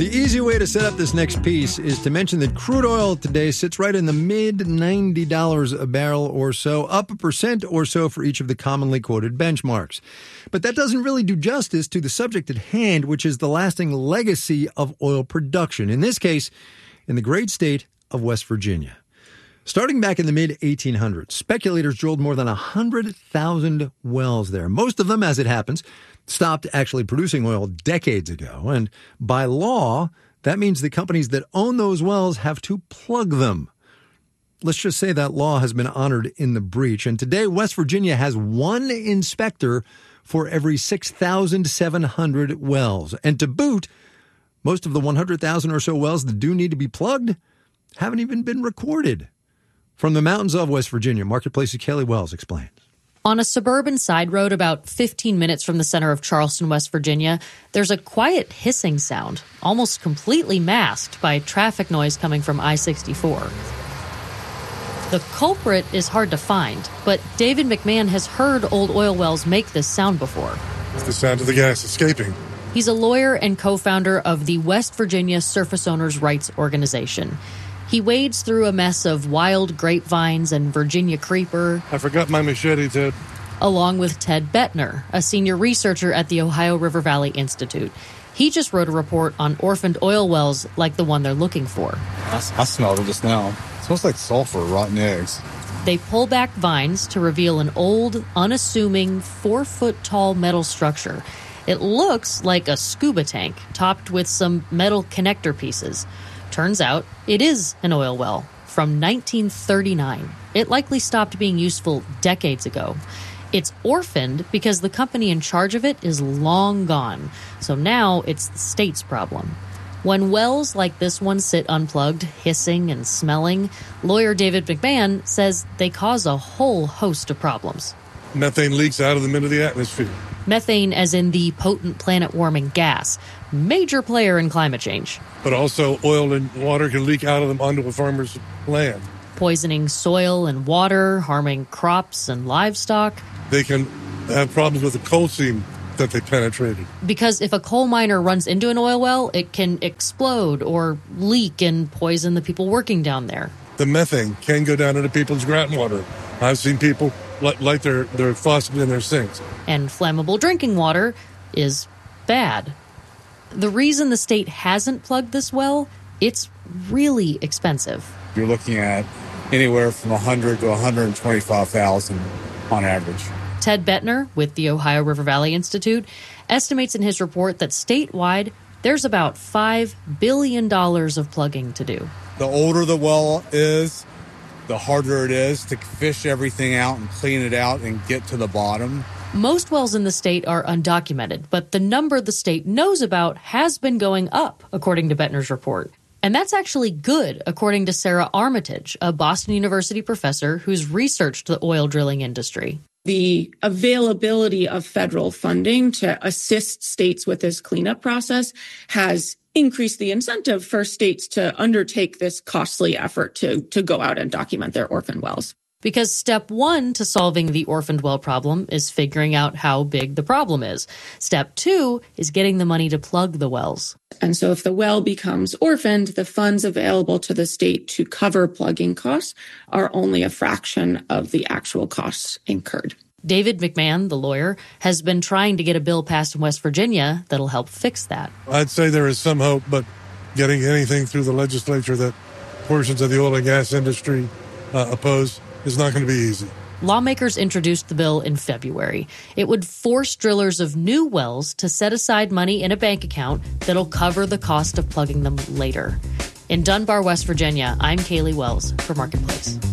The easy way to set up this next piece is to mention that crude oil today sits right in the mid $90 a barrel or so, up 1% or so for each of the commonly quoted benchmarks. But that doesn't really do justice to the subject at hand, which is the lasting legacy of oil production, in this case, in the great state of West Virginia. Starting back in the mid-1800s, speculators drilled more than 100,000 wells there. Most of them, as it happens, stopped actually producing oil decades ago. And by law, that means the companies that own those wells have to plug them. Let's just say that law has been honored in the breach. And today, West Virginia has one inspector for every 6,700 wells. And to boot, most of the 100,000 or so wells that do need to be plugged haven't even been recorded. From the mountains of West Virginia, Marketplace's Kelly Wells explains. On a suburban side road about 15 minutes from the center of Charleston, West Virginia, there's a quiet hissing sound, almost completely masked by traffic noise coming from I-64. The culprit is hard to find, but David McMahon has heard old oil wells make this sound before. It's the sound of the gas escaping. He's a lawyer and co-founder of the West Virginia Surface Owners' Rights Organization. He wades through a mess of wild grapevines and Virginia creeper. I forgot my machete, Ted. Along with Ted Bettner, a senior researcher at the Ohio River Valley Institute. He just wrote a report on orphaned oil wells like the one they're looking for. I smelled it just now. It smells like sulfur, rotten eggs. They pull back vines to reveal an old, unassuming, 4-foot-tall metal structure. It looks like a scuba tank, topped with some metal connector pieces. Turns out it is an oil well from 1939. It likely stopped being useful decades ago. It's orphaned because the company in charge of it is long gone. So now it's the state's problem. When wells like this one sit unplugged, hissing and smelling, lawyer David McMahon says they cause a whole host of problems. Methane leaks out of them into the atmosphere. Methane as in the potent planet-warming gas, major player in climate change. But also oil and water can leak out of them onto a farmer's land. Poisoning soil and water, harming crops and livestock. They can have problems with the coal seam that they penetrated. Because if a coal miner runs into an oil well, it can explode or leak and poison the people working down there. The methane can go down into people's groundwater. I've seen people light their faucet in their sinks. And flammable drinking water is bad. The reason the state hasn't plugged this well, it's really expensive. You're looking at anywhere from $100,000 to $125,000 on average. Ted Bettner with the Ohio River Valley Institute estimates in his report that statewide, there's about $5 billion of plugging to do. The older the well is, the harder it is to fish everything out and clean it out and get to the bottom. Most wells in the state are undocumented, but the number the state knows about has been going up, according to Bettner's report. And that's actually good, according to Sarah Armitage, a Boston University professor who's researched the oil drilling industry. The availability of federal funding to assist states with this cleanup process has increased the incentive for states to undertake this costly effort to go out and document their orphan wells. Because step one to solving the orphaned well problem is figuring out how big the problem is. Step two is getting the money to plug the wells. And so if the well becomes orphaned, the funds available to the state to cover plugging costs are only a fraction of the actual costs incurred. David McMahon, the lawyer, has been trying to get a bill passed in West Virginia that'll help fix that. I'd say there is some hope, but getting anything through the legislature that portions of the oil and gas industry oppose is not going to be easy. Lawmakers introduced the bill in February. It would force drillers of new wells to set aside money in a bank account that'll cover the cost of plugging them later. In Dunbar, West Virginia, I'm Kaylee Wells for Marketplace.